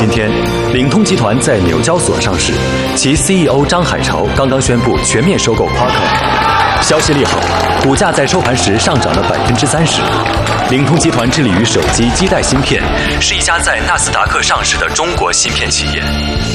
今天，领通集团在纽交所上市，其 CEO 张海潮刚刚宣布全面收购 Qualcomm。消息利好，股价在收盘时上涨了30%。领通集团致力于手机基带芯片，是一家在纳斯达克上市的中国芯片企业。